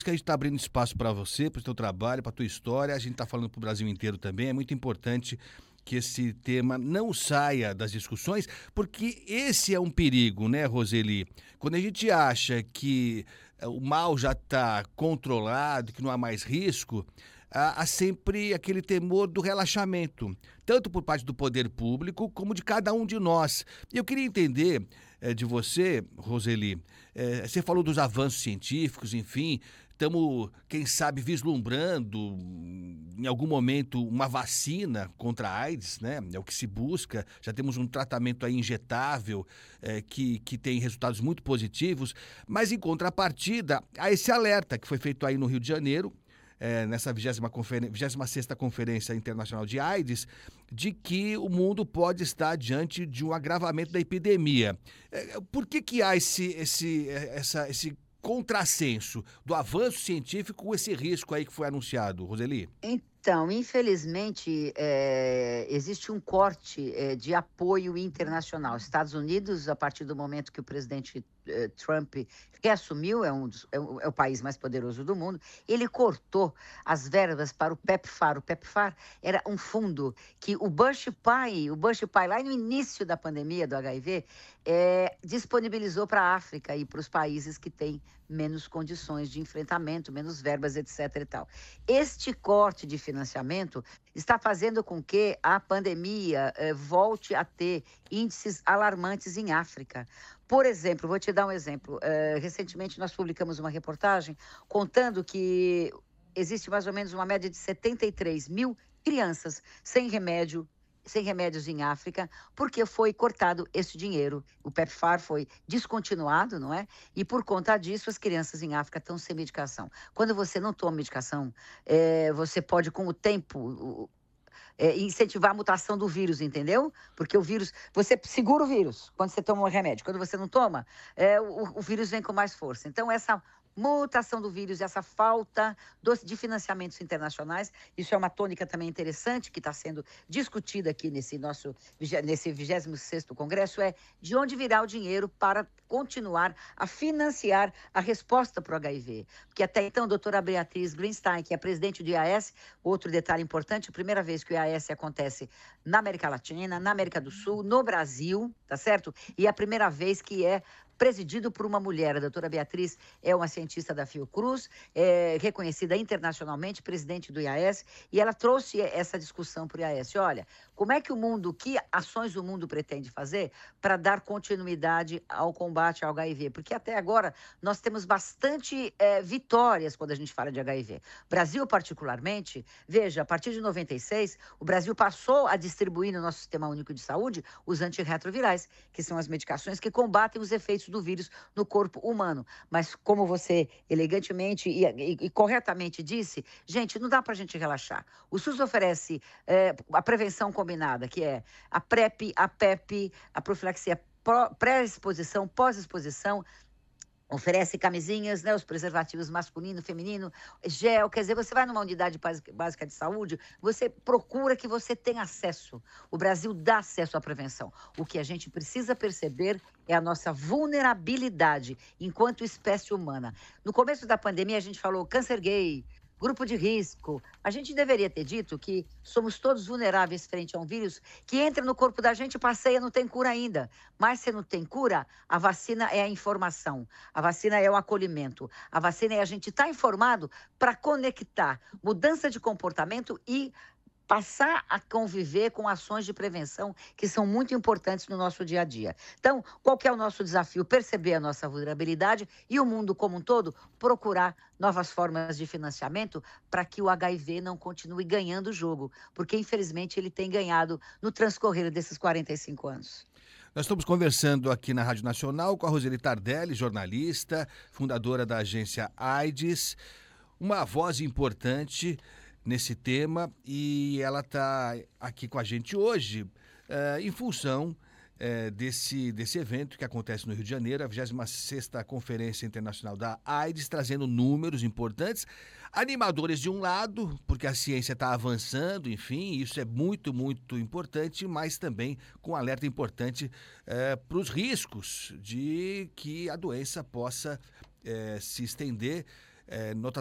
que a gente está abrindo espaço para você, para o seu trabalho, para a tua história. A gente está falando para o Brasil inteiro também. É muito importante que esse tema não saia das discussões, porque esse é um perigo, né, Roseli? Quando a gente acha que o mal já está controlado, que não há mais risco, há sempre aquele temor do relaxamento, tanto por parte do poder público como de cada um de nós. E eu queria entender de você, Roseli, você falou dos avanços científicos, enfim, estamos, quem sabe, vislumbrando em algum momento uma vacina contra a AIDS, né? É o que se busca. Já temos um tratamento aí injetável que tem resultados muito positivos, mas em contrapartida, há esse alerta que foi feito aí no Rio de Janeiro, nessa 26ª Conferência Internacional de AIDS, de que o mundo pode estar diante de um agravamento da epidemia. Por que há esse contrassenso do avanço científico com esse risco aí que foi anunciado, Roseli? Então, infelizmente, existe um corte, de apoio internacional. Estados Unidos, a partir do momento que o presidente, Trump reassumiu, é o país mais poderoso do mundo, ele cortou as verbas para o PEPFAR. O PEPFAR era um fundo que o Bush pai, lá no início da pandemia do HIV, disponibilizou para a África e para os países que têm menos condições de enfrentamento, menos verbas, etc. e tal. Este corte de financiamento está fazendo com que a pandemia volte a ter índices alarmantes em África. Por exemplo, vou te dar um exemplo. Recentemente nós publicamos uma reportagem contando que existe mais ou menos uma média de 73 mil crianças sem remédios em África, porque foi cortado esse dinheiro. O PEPFAR foi descontinuado, não é? E por conta disso, as crianças em África estão sem medicação. Quando você não toma medicação, você pode, com o tempo, incentivar a mutação do vírus, entendeu? Porque o vírus, você segura o vírus quando você toma um remédio. Quando você não toma, o vírus vem com mais força. Então, essa mutação do vírus, essa falta de financiamentos internacionais, isso é uma tônica também interessante que está sendo discutida aqui nesse 26º Congresso, é de onde virá o dinheiro para continuar a financiar a resposta para o HIV. Porque até então, a doutora Beatriz Greenstein, que é presidente do IAS, outro detalhe importante, a primeira vez que o IAS acontece na América Latina, na América do Sul, no Brasil, tá certo? E é a primeira vez que é presidido por uma mulher. A doutora Beatriz é uma cientista da Fiocruz, reconhecida internacionalmente, presidente do IAS, e ela trouxe essa discussão para o IAS. Olha, como é que que ações o mundo pretende fazer para dar continuidade ao combate ao HIV? Porque até agora nós temos bastante vitórias quando a gente fala de HIV. Brasil, particularmente, veja, a partir de 96, o Brasil passou a distribuir no nosso Sistema Único de Saúde os antirretrovirais, que são as medicações que combatem os efeitos do vírus no corpo humano. Mas como você elegantemente e corretamente disse, gente, não dá para a gente relaxar. O SUS oferece a prevenção combinada, que é a PrEP, a PEP, a profilaxia pré-exposição, pós-exposição, oferece camisinhas, né, os preservativos masculino, feminino, gel, quer dizer, você vai numa unidade básica de saúde, você procura que você tenha acesso. O Brasil dá acesso à prevenção. O que a gente precisa perceber é a nossa vulnerabilidade enquanto espécie humana. No começo da pandemia, a gente falou câncer gay, grupo de risco. A gente deveria ter dito que somos todos vulneráveis frente a um vírus que entra no corpo da gente, passeia, não tem cura ainda. Mas se não tem cura, a vacina é a informação. A vacina é o acolhimento. A vacina é a gente estar informado para conectar mudança de comportamento e passar a conviver com ações de prevenção que são muito importantes no nosso dia a dia. Então, qual que é o nosso desafio? Perceber a nossa vulnerabilidade e o mundo como um todo procurar novas formas de financiamento para que o HIV não continue ganhando o jogo, porque infelizmente ele tem ganhado no transcorrer desses 45 anos. Nós estamos conversando aqui na Rádio Nacional com a Roseli Tardelli, jornalista, fundadora da agência AIDS, uma voz importante nesse tema, e ela está aqui com a gente hoje em função desse evento que acontece no Rio de Janeiro, a 26ª Conferência Internacional da AIDS, trazendo números importantes, animadores de um lado, porque a ciência está avançando, enfim, isso é muito, muito importante, mas também com um alerta importante para os riscos de que a doença possa se estender nota